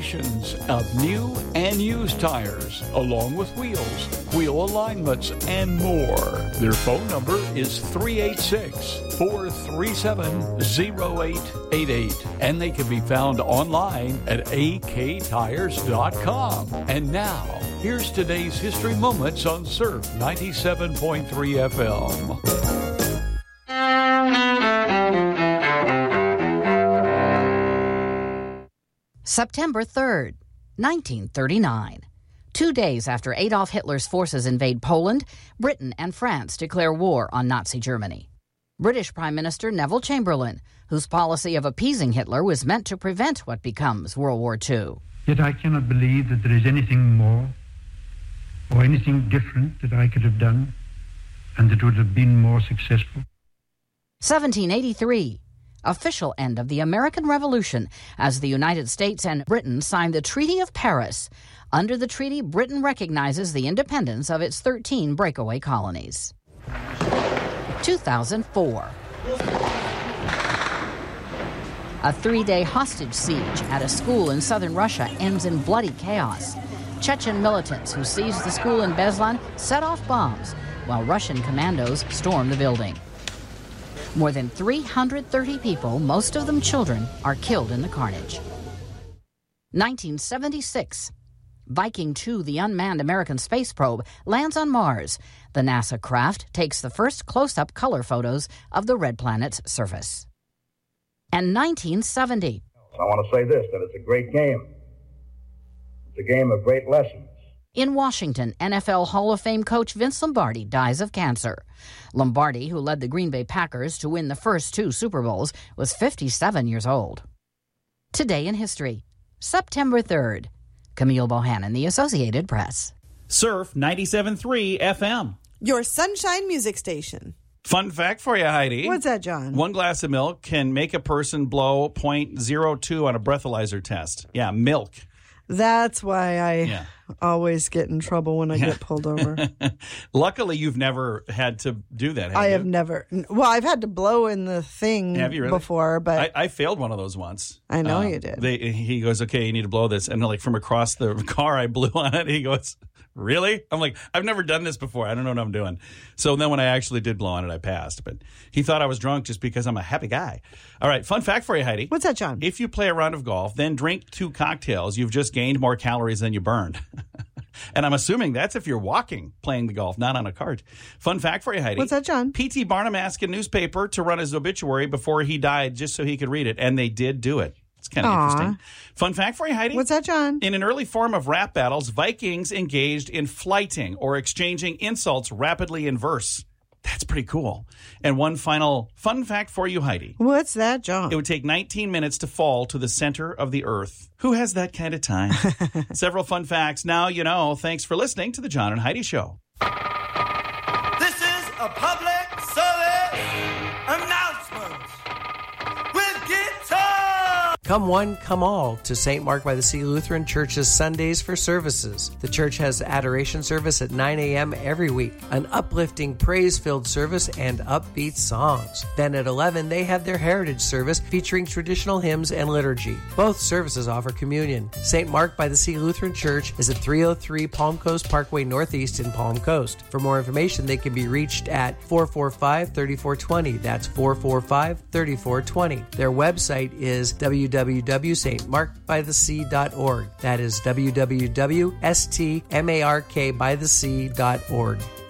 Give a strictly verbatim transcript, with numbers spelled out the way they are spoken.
evaluations of new and used tires, along with wheels, wheel alignments, and more. Their phone number is three eight six, four three seven, zero eight eight eight, and they can be found online at a k tires dot com. And now, here's today's History Moments on Surf ninety-seven point three F M. September third, nineteen thirty-nine. Two days after Adolf Hitler's forces invade Poland, Britain and France declare war on Nazi Germany. British Prime Minister Neville Chamberlain, whose policy of appeasing Hitler was meant to prevent what becomes World War Two. Yet I cannot believe that there is anything more or anything different that I could have done and that would have been more successful. seventeen eighty-three. Official end of the American Revolution as the United States and Britain signed the Treaty of Paris. Under the treaty, Britain recognizes the independence of its thirteen breakaway colonies. two thousand four. A three-day hostage siege at a school in southern Russia ends in bloody chaos. Chechen militants who seized the school in Beslan set off bombs, while Russian commandos stormed the building. More than three hundred thirty people, most of them children, are killed in the carnage. nineteen seventy-six. Viking two, the unmanned American space probe, lands on Mars. The NASA craft takes the first close-up color photos of the red planet's surface. And nineteen seventy. I want to say this, that it's a great game. It's a game of great lessons. In Washington, N F L Hall of Fame coach Vince Lombardi dies of cancer. Lombardi, who led the Green Bay Packers to win the first two Super Bowls, was fifty-seven years old. Today in history, September third. Camille Bohannon, The Associated Press. Surf ninety-seven point three F M. Your sunshine music station. Fun fact for you, Heidi. What's that, John? One glass of milk can make a person blow point zero two on a breathalyzer test. Yeah, milk. That's why I Yeah. always get in trouble when I get pulled over. Luckily, you've never had to do that, have I you? have never. Well, I've had to blow in the thing Have you really? before, but I, I failed one of those once. I know Uh, you did. They, he goes, okay, you need to blow this. And like from across the car, I blew on it. He goes, really? I'm like, I've never done this before. I don't know what I'm doing. So then when I actually did blow on it, I passed. But he thought I was drunk just because I'm a happy guy. All right, fun fact for you, Heidi. What's that, John? If you play a round of golf, then drink two cocktails, you've just gained more calories than you burned. And I'm assuming that's if you're walking playing the golf, not on a cart. Fun fact for you, Heidi. What's that, John? P T Barnum asked a newspaper to run his obituary before he died just so he could read it, and they did do it. It's kind of Aw. interesting. Fun fact for you, Heidi. What's that, John? In an early form of rap battles, Vikings engaged in flighting or exchanging insults rapidly in verse. That's pretty cool. And one final fun fact for you, Heidi. What's that, John? It would take nineteen minutes to fall to the center of the earth. Who has that kind of time? Several fun facts. Now you know. Thanks for listening to the John and Heidi Show. This is a public service announcement with guitar. Come one, come all to Saint Mark by the Sea Lutheran Church's Sundays for Services. The church has adoration service at nine a.m. every week, an uplifting, praise-filled service, and upbeat songs. Then at eleven, they have their heritage service featuring traditional hymns and liturgy. Both services offer communion. Saint Mark by the Sea Lutheran Church is at three oh three Palm Coast Parkway Northeast in Palm Coast. For more information, they can be reached at four four five, three four two zero. That's four four five, three four two zero. Their website is w w w dot st mark by the sea dot org. That is w w w dot s t mark by the sea dot org.